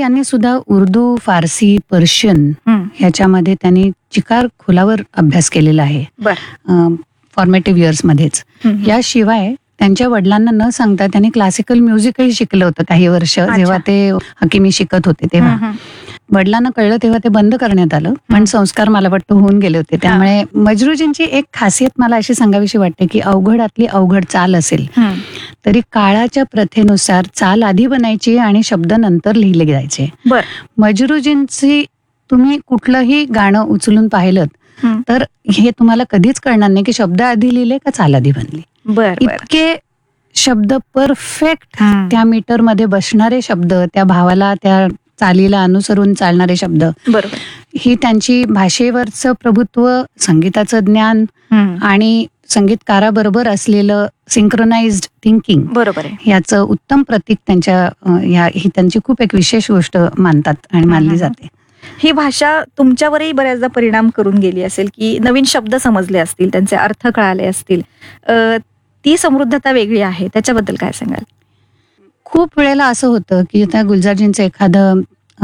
यांनी सुद्धा उर्दू, फारसी, पर्शियन ह्याच्यामध्ये त्यांनी चिकार खोलावर अभ्यास केलेला आहे फॉर्मेटिव्ह इयर्स मध्येच. याशिवाय त्यांच्या वडिलांना न सांगता त्यांनी क्लासिकल म्युझिकही शिकलं होतं काही वर्ष. जेव्हा ते हकीमी शिकत होते तेव्हा वडिलांना कळलं तेव्हा ते बंद करण्यात आलं, पण संस्कार मला वाटतं होऊन गेले होते. त्यामुळे मजरूजींची एक खासियत मला अशी सांगावीशी वाटते की अवघडातली अवघड चाल असेल तरी काळाच्या प्रथेनुसार चाल आधी बनायची आणि शब्द नंतर लिहिले जायचे. मजरूजींची तुम्ही कुठलंही गाणं उचलून पाहिलं तर हे तुम्हाला कधीच कळणार नाही की शब्द आधी लिहिले का चाल आधी बनली. इतके शब्द परफेक्ट त्या मीटर मध्ये बसणारे शब्द, त्या भावाला त्या चालीला अनुसरून चालणारे शब्द, ही त्यांची भाषेवरचं प्रभुत्व, संगीताचं ज्ञान आणि संगीतकाराबरोबर असलेलं सिंक्रोनाइज्ड थिंकिंग याचं उत्तम प्रतीक त्यांच्या ही त्यांची खूप एक विशेष गोष्ट मानतात आणि मानली जाते. ही भाषा तुमच्यावरही बऱ्याचदा परिणाम करून गेली असेल की नवीन शब्द समजले असतील, त्यांचे अर्थ कळाले असतील. ती समृद्धता वेगळी आहे, त्याच्याबद्दल काय सांगाल? खूप वेळेला असं होतं की आता गुलजारजींचं एखादं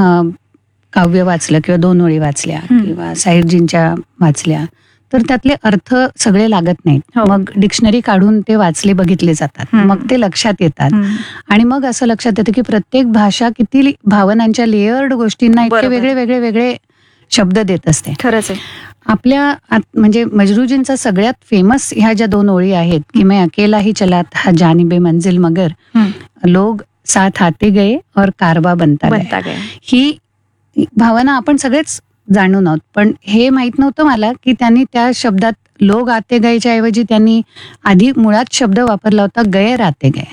काव्य वाचलं किंवा 2 ओळी वाचल्या किंवा साहिरजींच्या वाचल्या तर त्यातले अर्थ सगळे लागत नाहीत. मग डिक्शनरी काढून ते वाचले बघितले जातात, मग ते लक्षात येतात आणि मग असं लक्षात येतं की प्रत्येक भाषा किती भावनांच्या लेयर्ड गोष्टींना इतके वेगळे वेगळे वेगळे शब्द देत असते. खरंच आहे. आपल्या म्हणजे मजरूजींचा सगळ्यात फेमस ह्या ज्या 2 ओळी आहेत की मैं अकेला ही चला था जानिबे मंजिल मगर लोग साथ आते गए और कारवा बनता गया. ही भावना आपण सगळेच जाणून आहोत, पण हे माहित नव्हतं मला की त्यांनी त्या शब्दात लोग आते गएच्या ऐवजी त्यांनी आधी मुळात शब्द वापरला होता गैर आते गए.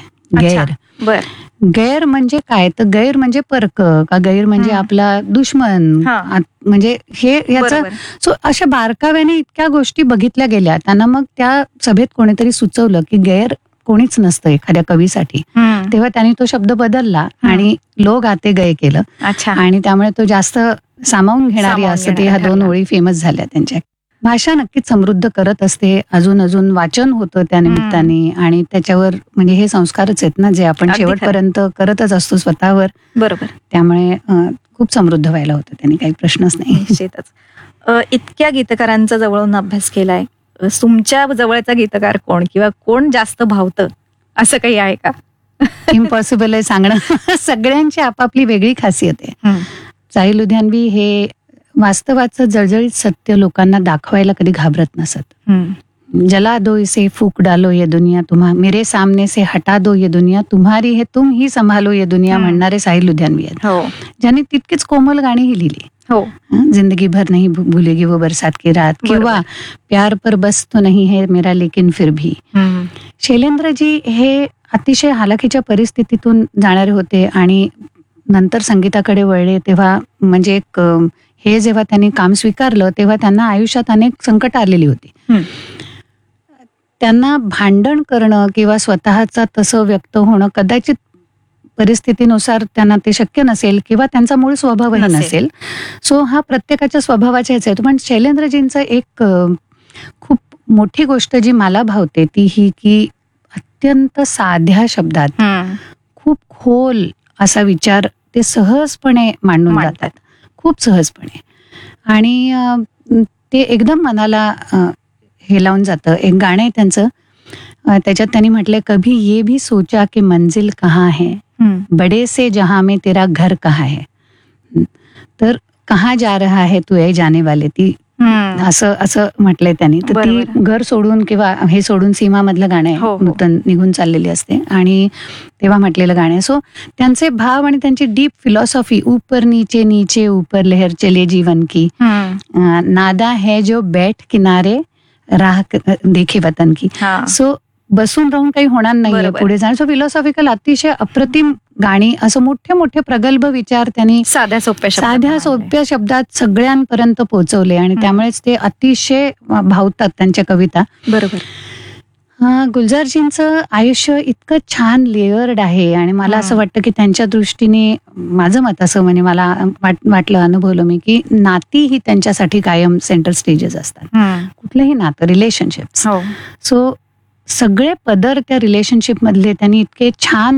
गैर गैर म्हणजे काय, तर गैर म्हणजे परक का गैर म्हणजे आपला दुश्मन, म्हणजे हे याचा सो अशा बारकाव्याने इतक्या गोष्टी बघितल्या गेल्या. त्यांना मग त्या सभेत कोणीतरी सुचवलं की गैर कोणीच नसतं एखाद्या कवीसाठी. तेव्हा त्यांनी तो शब्द बदलला आणि लोग आते गए केलं आणि त्यामुळे तो जास्त सामावून घेणारी असं ते ह्या 2 ओळी फेमस झाल्या त्यांच्या. भाषा नक्कीच समृद्ध करत असते. अजून अजून वाचन होतं त्या निमित्ताने आणि त्याच्यावर म्हणजे हे संस्कारच आहेत ना जे आपण शेवटपर्यंत करतच असतो स्वतःवर. त्यामुळे खूप समृद्ध व्हायला होतं त्यांनी, काही प्रश्नच नाही. इतक्या गीतकारांचा जवळून अभ्यास केलाय, तुमच्या जवळचा गीतकार कोण किंवा कोण जास्त भावतं असं काही आहे का? इम्पॉसिबल आहे सांगणं. सगळ्यांची आपापली वेगळी खासियत आहे. साहिर लुधियानवी हे वास्तवाचं जळजळीत सत्य लोकांना दाखवायला कधी घाबरत नसत. जला दो इसे, फूक डालो ये दुनिया, तुम्हा मेरे सामने से हटा दो ये दुनिया, तुम्हारी है तुम ही संभालो ये दुनिया म्हणणारे साहिर लुधियानवी आहेत, ज्यांनी तितकीच कोमल गाणीही लिहिली. जिंदगी भर नहीं भूलेगी वो बरसात की रात किंवा प्यार पर बस तो नहीं है मेरा लेकिन फिर भी. शैलेंद्रजी हे अतिशय हालाखीच्या परिस्थितीतून जाणारे होते आणि नंतर संगीताकडे वळले. तेव्हा म्हणजे एक हे जेव्हा त्यांनी काम स्वीकारलं तेव्हा त्यांना आयुष्यात अनेक संकट आलेली होती. त्यांना भांडण करणं किंवा स्वतःचा तसं व्यक्त होणं कदाचित परिस्थितीनुसार त्यांना ते शक्य नसेल किंवा त्यांचा मूळ स्वभावही नसेल. सो हा प्रत्येकाच्या स्वभावाच्याच आहे. पण शैलेंद्रजींचं एक खूप मोठी गोष्ट जी मला भावते ती ही की अत्यंत साध्या शब्दात खूप खोल असा विचार ते सहजपणे मांडून जातात, खूप सहजपणे, आणि ते एकदम मनाला हे लावून जातं. एक गाणं आहे त्यांचं, त्याच्यात त्यांनी म्हटलंय कभी ये भी सोचा कि मंजिल कहाँ है, बड़े से जहां में तेरा घर कहाँ है, तर कहाँ जा रहा है तू ए जाने वाले, ती असं म्हटलंय त्यांनी. तर ती घर सोडून किंवा हे सोडून सीमा मधलं गाणं आहे, नूतन निघून चाललेली असते आणि तेव्हा म्हटलेलं गाणं आहे. सो त्यांचे भाव आणि त्यांची डीप फिलॉसॉफी, ऊपर नीचे नीचे ऊपर लहर चले जीवन की, नादा है जो बैठ किनारे राह देखे वतन की. सो बसून राहून काही होणार नाहीये, पुढे जाणं. सो फिलॉसॉफिकल अतिशय अप्रतिम गाणी, असं मोठे मोठे प्रगल्भ विचार त्यांनी साध्या सोप्या शब्दात सगळ्यांपर्यंत पोहोचवले आणि त्यामुळेच ते अतिशय भावतात त्यांच्या कविता. गुलजारजींचं आयुष्य इतकं छान लेयर्ड आहे आणि मला असं वाटतं की त्यांच्या दृष्टीने, माझं मत असं म्हणजे मला वाटलं, अनुभवलं मी, की नाती ही त्यांच्यासाठी कायम सेंटर स्टेजेस असतात. कुठलंही नातं, रिलेशनशिप. सो सगळे पदर त्या रिलेशनशिप मधले त्यांनी इतके छान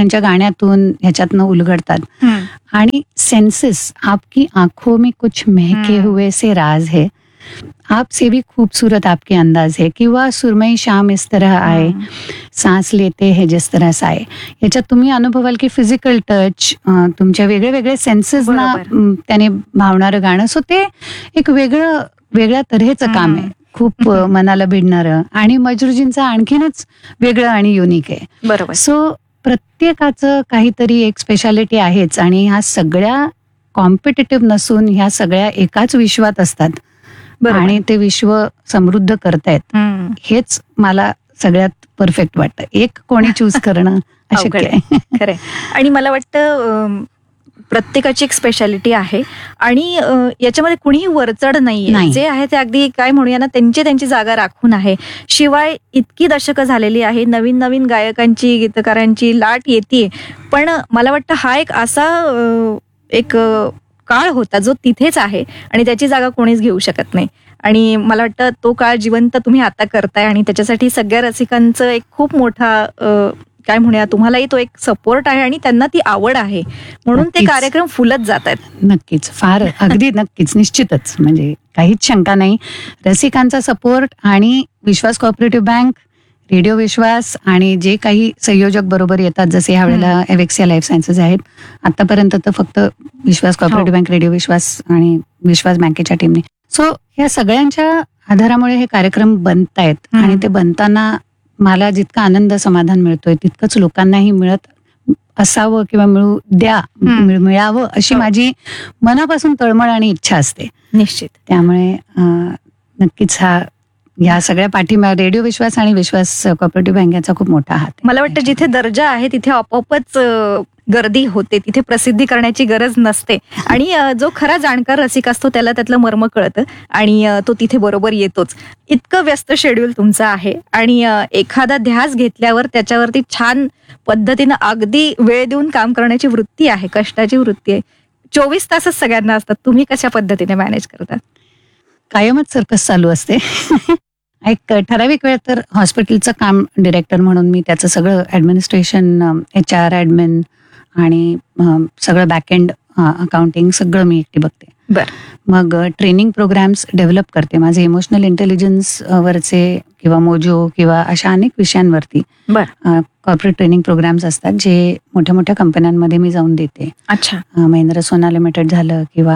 त्यांच्या गाण्यातून ह्याच्यातनं उलगडतात. आणि सेन्सेस, आपकी आंखों में कुछ महके हुए से राज है, आपसे भी खूबसूरत आपके अंदाज है, किंवा सुरमई शाम इस तरह आए, सांस लेते है जिस तरह साए. याच्यात तुम्ही अनुभवाल की फिजिकल टच, तुमच्या वेगळे वेगळे सेन्सेसना त्याने भावणारं गाणं. सो ते एक वेगळ्या तऱ्हेचं काम आहे, खूप मनाला भिडणारं. आणि मजरूजींचं आणखीनच वेगळं आणि युनिक आहे. बरोबर. सो प्रत्येकाचं काहीतरी एक स्पेशालिटी आहेच. आणि ह्या सगळ्या कॉम्पिटेटिव्ह नसून ह्या सगळ्या एकाच विश्वात असतात आणि ते विश्व समृद्ध करतायत. हेच मला सगळ्यात परफेक्ट वाटतं. एक कोणी चूज करणं अशक्य आहे. खरंय. आणि मला वाटतं प्रत्येकाची एक स्पेशालिटी आहे आणि याच्यामध्ये कुणीही वरचढ नाहीये. जे आहे ते अगदी काय म्हणूया ना, त्यांची जागा राखून आहे. शिवाय इतकी दशकं झालेली आहे, नवीन नवीन गायकांची, गीतकारांची लाट येते. पण मला वाटतं हा एक असा एक काळ होता जो तिथेच आहे आणि त्याची जागा कोणीच घेऊ शकत नाही. आणि मला वाटतं तो काळ जिवंत तुम्ही आता करताय आणि त्याच्यासाठी सगळ्या रसिकांचं एक खूप मोठा काय म्हणूया, तुम्हालाही तो एक सपोर्ट आहे आणि त्यांना ती आवड आहे, म्हणून ते कार्यक्रम फुलत जात आहेत. नक्कीच, फार अगदी नक्कीच, निश्चितच, म्हणजे काहीच शंका नाही. रसिकांचा सपोर्ट आणि विश्वास कोऑपरेटिव्ह बँक, रेडिओ विश्वास आणि जे काही संयोजक बरोबर येतात, जसे ह्यावेळेला एवेक्सिया लाईफ सायन्सेस आहेत, आतापर्यंत तर फक्त विश्वास कोऑपरेटिव्ह बँक, रेडिओ विश्वास आणि विश्वास बँकेच्या टीमने. सो या सगळ्यांच्या आधारामुळे हे कार्यक्रम बनतायत आणि ते बनताना मला जितका आनंद समाधान मिळतोय तितकंच लोकांनाही मिळत असावं किंवा मिळावं अशी माझी मनापासून तळमळ आणि इच्छा असते. निश्चित. त्यामुळे नक्कीच या सगळ्या पाठीमा रेडिओ विश्वास आणि विश्वास कोऑपरेटिव्ह बँक याचा खूप मोठा हात. मला वाटतं जिथे दर्जा आहे तिथे आपोआपच गर्दी होते, तिथे प्रसिद्धी करण्याची गरज नसते. आणि जो खरा जाणकार रसिक असतो त्याला त्यातलं मर्म कळतं आणि तो तिथे बरोबर येतोच. इतकं व्यस्त शेड्यूल तुमचं आहे आणि एखादा ध्यास घेतल्यावर त्याच्यावरती छान पद्धतीनं अगदी वेळ देऊन काम करण्याची वृत्ती आहे, कष्टाची वृत्ती आहे. 24 तासच सगळ्यांना असतात. तुम्ही कशा पद्धतीने मॅनेज करता? कायमच सर्कस चालू असते. एक ठराविक वेळ तर हॉस्पिटलचं काम डिरेक्टर म्हणून मी त्याचं सगळं ऍडमिनिस्ट्रेशन, HR ऍडमिन आणि सगळं बॅकएंड अकाउंटिंग सगळं मी एकटी बघते. मग ट्रेनिंग प्रोग्राम्स डेव्हलप करते. माझे इमोशनल इंटेलिजन्स वरचे किंवा मोजो किंवा अशा अनेक विषयांवरती कॉर्पोरेट ट्रेनिंग प्रोग्राम्स असतात, जे मोठ्या मोठ्या कंपन्यांमध्ये मी जाऊन देते. अच्छा. महिंद्रा सोना लिमिटेड झालं किंवा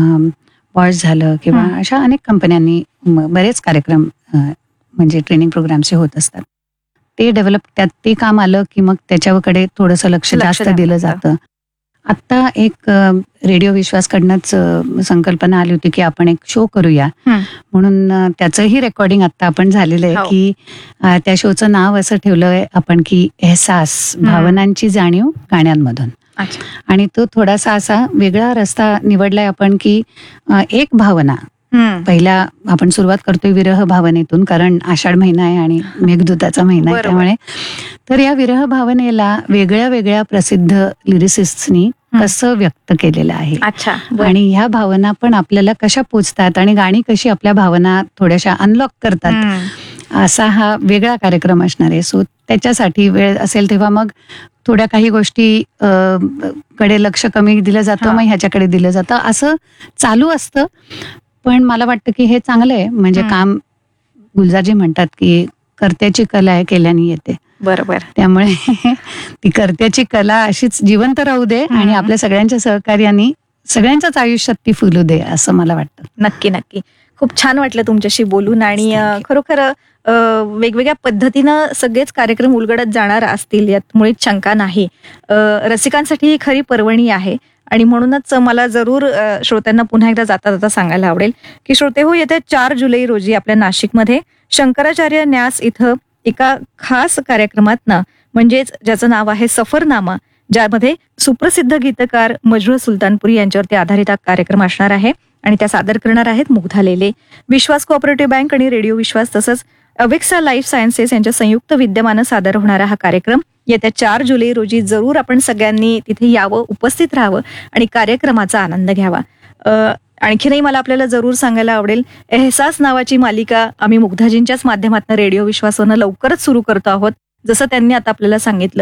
बॉश झालं किंवा अशा अनेक कंपन्यांनी बरेच कार्यक्रम म्हणजे ट्रेनिंग प्रोग्रामचे होत असतात. ते डेव्हलप, त्यात ते काम आलं की मग त्याच्याकडे थोडंसं लक्ष जास्त दिलं जातं. आता एक रेडिओ विश्वासकडनंच संकल्पना आली होती की आपण एक शो करूया, म्हणून त्याचंही रेकॉर्डिंग आता आपण झालेलं आहे. की त्या शोचं नाव असं ठेवलंय आपण की एहसास, भावनांची जाणीव गाण्यांमधून. आणि तो थोडासा असा वेगळा रस्ता निवडलाय आपण की एक भावना, पहिला आपण सुरुवात करतोय विरह भावनेतून, कारण आषाढ महिना आहे आणि मेघदूताचा महिना आहे. त्यामुळे तर या विरह भावनेला वेगळ्या वेगळ्या प्रसिद्ध लिरिसिस्टनी कसं व्यक्त केलेलं आहे आणि ह्या भावना पण आपल्याला कशा पोचतात आणि गाणी कशी आपल्या भावना थोड्याशा अनलॉक करतात, असा हा वेगळा कार्यक्रम असणार आहे. सो त्याच्यासाठी वेळ असेल तेव्हा मग थोड्या काही गोष्टी कडे लक्ष कमी दिलं जातं, मग ह्याच्याकडे दिलं जातं, असं चालू असतं. पण मला वाटतं की हे चांगलं आहे. म्हणजे काम, गुलजारजी म्हणतात की कर्त्याची कला आहे, केल्याने येते. बरोबर. त्यामुळे ती कर्त्याची कला अशीच जिवंत राहू दे आणि आपल्या सगळ्यांच्या सहकार्याने सगळ्यांच्याच आयुष्यात ती फुलू दे, असं मला वाटतं. नक्की नक्की. खूप छान वाटलं तुमच्याशी बोलून आणि खरोखर वेगवेगळ्या पद्धतीनं सगळेच कार्यक्रम उलगडत जाणार असतील यात मुळीच शंका नाही. रसिकांसाठी ही खरी पर्वणी आहे आणि म्हणूनच मला जरूर श्रोत्यांना पुन्हा एकदा जाता जाता सांगायला आवडेल की श्रोते हो, येत्या 4 जुलै रोजी आपल्या नाशिकमध्ये शंकराचार्य न्यास इथं एका खास कार्यक्रमातनं, म्हणजेच ज्याचं नाव आहे सफरनामा, ज्यामध्ये सुप्रसिद्ध गीतकार मजरूह सुलतानपुरी यांच्यावरती आधारित हा कार्यक्रम असणार आहे आणि त्या सादर करणार आहेत मुग्धा लेले. विश्वास कोऑपरेटिव्ह बँक आणि रेडिओ विश्वास तसंच एवेक्सिया लाईफ सायन्सेस यांच्या संयुक्त विद्यमानं सादर होणारा हा कार्यक्रम येत्या 4 जुलै रोजी जरूर आपण सगळ्यांनी तिथे यावं, उपस्थित राहावं आणि कार्यक्रमाचा आनंद घ्यावा. आणखीनही मला आपल्याला जरूर सांगायला आवडेल, एहसास नावाची मालिका आम्ही मुग्धाजींच्याच माध्यमातून रेडिओ विश्वासानं लवकरच सुरू करतो आहोत. जसं त्यांनी आता आपल्याला सांगितलं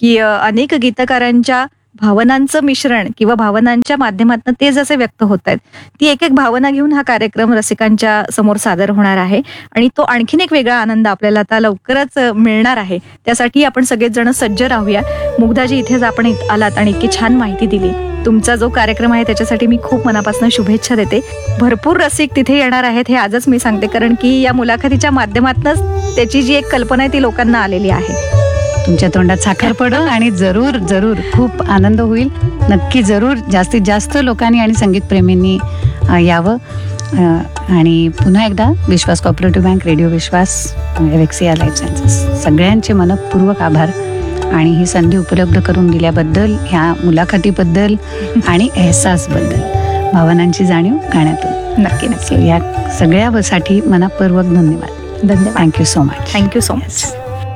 की अनेक गीतकारांच्या भावनांचं मिश्रण किंवा भावनांच्या माध्यमातून ते जसे व्यक्त होत आहेत, ती एक एक भावना घेऊन हा कार्यक्रम रसिकांच्या समोर सादर होणार आहे आणि तो आणखीन एक वेगळा आनंद आपल्याला आता लवकरच मिळणार आहे. त्यासाठी आपण सगळेच जण सज्ज राहूया. मुग्धाजी, इथेच आपण आलात आणि इतकी छान माहिती दिली. तुमचा जो कार्यक्रम आहे त्याच्यासाठी मी खूप मनापासून शुभेच्छा देते. भरपूर रसिक तिथे येणार आहेत हे आजच मी सांगते, कारण की या मुलाखतीच्या माध्यमातूनच त्याची जी एक कल्पना आहे ती लोकांना आलेली आहे. तुमच्या तोंडात साखर पडो आणि जरूर जरूर खूप आनंद होईल. नक्की जरूर जास्तीत जास्त लोकांनी आणि संगीतप्रेमींनी यावं. आणि पुन्हा एकदा विश्वास कोऑपरेटिव्ह बँक, रेडिओ विश्वास, एव्हेक्सिया लाईफ सायन्सेस सगळ्यांचे मनपूर्वक आभार आणि ही संधी उपलब्ध करून दिल्याबद्दल, ह्या मुलाखतीबद्दल आणि एहसासबद्दल, भावनांची जाणीव गाण्यातून. नक्की नक्की. या सगळ्यासाठी मनपूर्वक धन्यवाद. धन्यवाद. Thank you so much. Thank you so much.